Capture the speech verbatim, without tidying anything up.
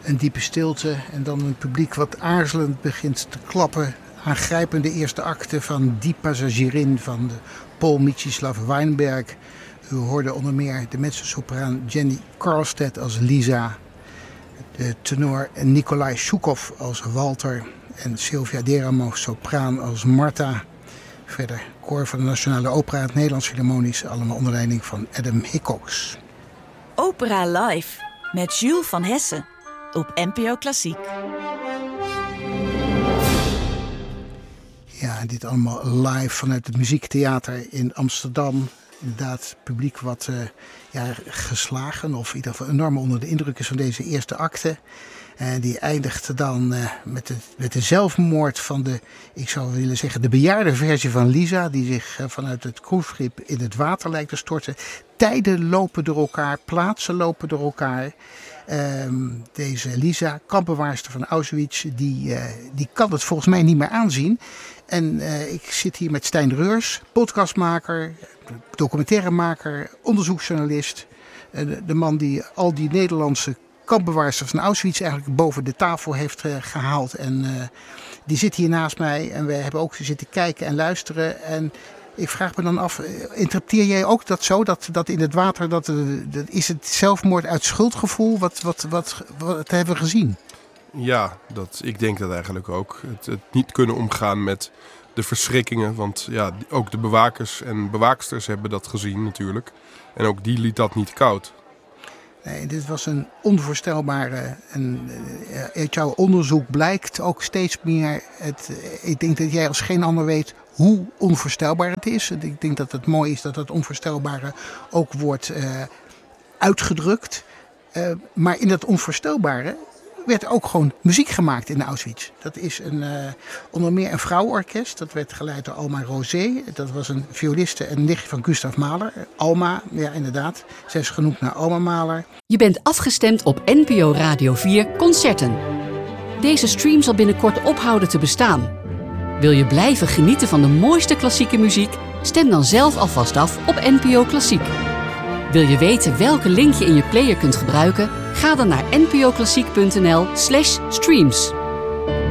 Een diepe stilte en dan een publiek wat aarzelend begint te klappen. Aangrijpende eerste acte van Die Passagierin van de Paul Mieczysław Weinberg. U hoorde onder meer de mezzosopraan Jenny Karlstedt als Lisa. De tenor Nikolai Shukov als Walter. En Sylvia Deramo, sopraan als Marta. Verder koor van de Nationale Opera, het Nederlands Philharmonisch. Allemaal onder leiding van Adam Hickox. Opera Live met Jules van Hessen op N P O Klassiek. Ja, dit allemaal live vanuit het Muziektheater in Amsterdam. Inderdaad, publiek wat uh, ja, geslagen of in ieder geval enorm onder de indruk is van deze eerste acte. En die eindigt dan uh, met, de, met de zelfmoord van de, ik zou willen zeggen, de bejaarde versie van Lisa. Die zich uh, vanuit het cruiseschip in het water lijkt te storten. Tijden lopen door elkaar, plaatsen lopen door elkaar. Um, deze Lisa, kampbewaarster van Auschwitz, die, uh, die kan het volgens mij niet meer aanzien. En uh, ik zit hier met Stijn Reurs, podcastmaker, documentairemaker, onderzoeksjournalist. Uh, de, de man die al die Nederlandse kampbewaarster van Auschwitz eigenlijk boven de tafel heeft uh, gehaald. En uh, die zit hier naast mij en we hebben ook zitten kijken en luisteren. En ik vraag me dan af, interpreteer jij ook dat zo? Dat, dat in het water, dat, dat is het zelfmoord uit schuldgevoel? Wat, wat, wat, wat hebben we gezien? Ja, dat, ik denk dat eigenlijk ook. Het, het niet kunnen omgaan met de verschrikkingen. Want ja, ook de bewakers en bewaaksters hebben dat gezien natuurlijk. En ook die liet dat niet koud. Nee, dit was een onvoorstelbare. En uit jouw onderzoek blijkt ook steeds meer. Het, ik denk dat jij als geen ander weet hoe onvoorstelbaar het is. Ik denk dat het mooi is dat het onvoorstelbare ook wordt uh, uitgedrukt. Uh, maar in dat onvoorstelbare werd ook gewoon muziek gemaakt in Auschwitz. Dat is een, uh, onder meer een vrouwenorkest. Dat werd geleid door Alma Rosé. Dat was een violiste en nichtje van Gustav Mahler. Alma, ja inderdaad. Zij is genoemd naar Alma Mahler. Je bent afgestemd op N P O Radio vier Concerten. Deze stream zal binnenkort ophouden te bestaan. Wil je blijven genieten van de mooiste klassieke muziek? Stem dan zelf alvast af op N P O Klassiek. Wil je weten welke link je in je player kunt gebruiken? Ga dan naar npoklassiek punt n l slash streams.